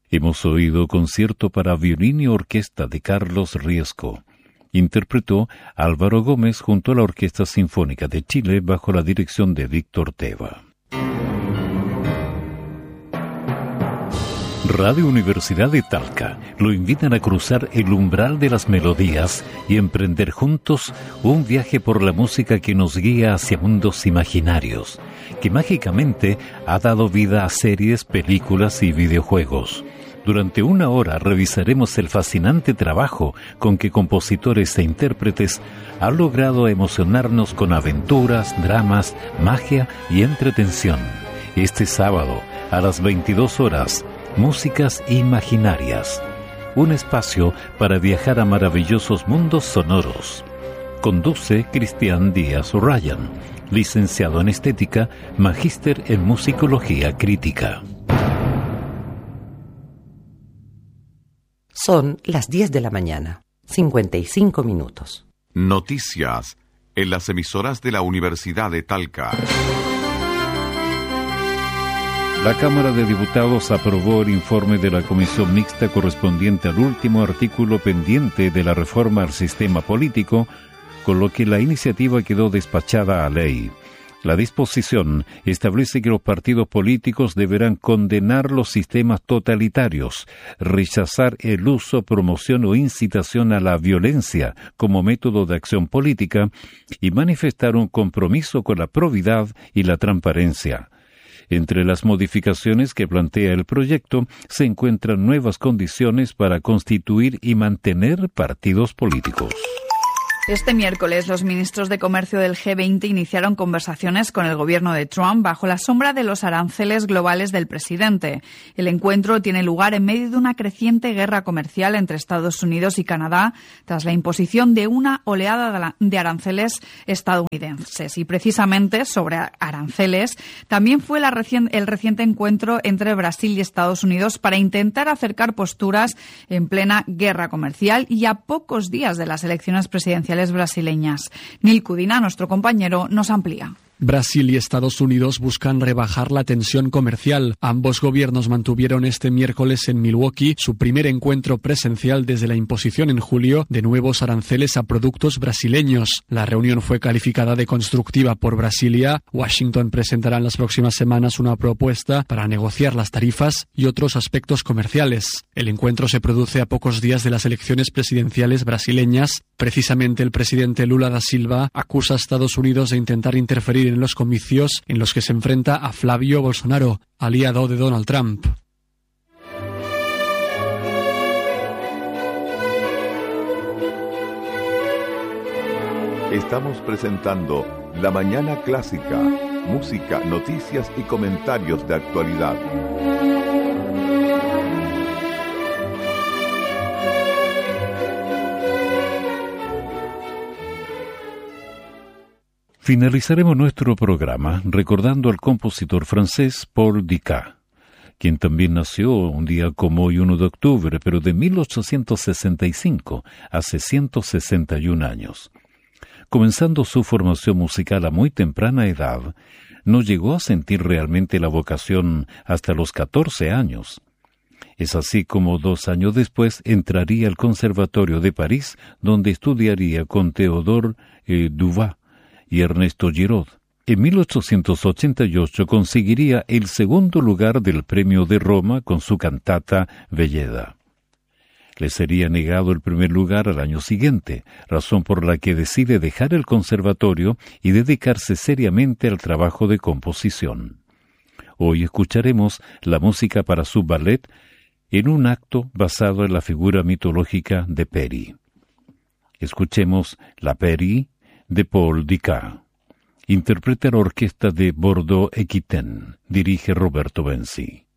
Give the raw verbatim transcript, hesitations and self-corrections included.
Hemos oído concierto para violín y orquesta de Carlos Riesco. Interpretó Álvaro Gómez junto a la Orquesta Sinfónica de Chile bajo la dirección de Víctor Teva. Radio Universidad de Talca lo invitan a cruzar el umbral de las melodías y emprender juntos un viaje por la música que nos guía hacia mundos imaginarios, que mágicamente ha dado vida a series, películas y videojuegos. Durante una hora revisaremos el fascinante trabajo con que compositores e intérpretes han logrado emocionarnos con aventuras, dramas, magia y entretención. Este sábado, a las veintidós horas, Músicas Imaginarias, un espacio para viajar a maravillosos mundos sonoros. Conduce Cristian Díaz Ryan, licenciado en Estética, magíster en Musicología Crítica. Son las diez de la mañana, cincuenta y cinco minutos. Noticias en las emisoras de la Universidad de Talca. La Cámara de Diputados aprobó el informe de la Comisión Mixta correspondiente al último artículo pendiente de la reforma al sistema político, con lo que la iniciativa quedó despachada a ley. La disposición establece que los partidos políticos deberán condenar los sistemas totalitarios, rechazar el uso, promoción o incitación a la violencia como método de acción política y manifestar un compromiso con la probidad y la transparencia. Entre las modificaciones que plantea el proyecto se encuentran nuevas condiciones para constituir y mantener partidos políticos. Este miércoles, los ministros de Comercio del G veinte iniciaron conversaciones con el gobierno de Trump bajo la sombra de los aranceles globales del presidente. El encuentro tiene lugar en medio de una creciente guerra comercial entre Estados Unidos y Canadá tras la imposición de una oleada de aranceles estadounidenses. Y precisamente sobre aranceles también fue la recien- el reciente encuentro entre Brasil y Estados Unidos para intentar acercar posturas en plena guerra comercial y a pocos días de las elecciones presidenciales brasileñas. Nil Cudina, nuestro compañero, nos amplía. Brasil y Estados Unidos buscan rebajar la tensión comercial. Ambos gobiernos mantuvieron este miércoles en Milwaukee su primer encuentro presencial desde la imposición en julio de nuevos aranceles a productos brasileños. La reunión fue calificada de constructiva por Brasilia. Washington presentará en las próximas semanas una propuesta para negociar las tarifas y otros aspectos comerciales. El encuentro se produce a pocos días de las elecciones presidenciales brasileñas. Precisamente el presidente Lula da Silva acusa a Estados Unidos de intentar interferir en los comicios en los que se enfrenta a Flavio Bolsonaro, aliado de Donald Trump. Estamos presentando La Mañana Clásica, música, noticias y comentarios de actualidad. Finalizaremos nuestro programa recordando al compositor francés Paul Dicka, quien también nació un día como hoy, uno de octubre, pero de mil ochocientos sesenta y cinco, hace ciento sesenta y un años. Comenzando su formación musical a muy temprana edad, no llegó a sentir realmente la vocación hasta los catorce años. Es así como dos años después entraría al Conservatorio de París, donde estudiaría con Théodore eh, Duvas y Ernesto Giraud. En mil ochocientos ochenta y ocho conseguiría el segundo lugar del Premio de Roma con su cantata Velleda. Le sería negado el primer lugar al año siguiente, razón por la que decide dejar el conservatorio y dedicarse seriamente al trabajo de composición. Hoy escucharemos la música para su ballet en un acto basado en la figura mitológica de Peri. Escuchemos La Peri de Paul Dicka. Interpreta la orquesta de Bordeaux-Aquitaine. Dirige Roberto Benzi.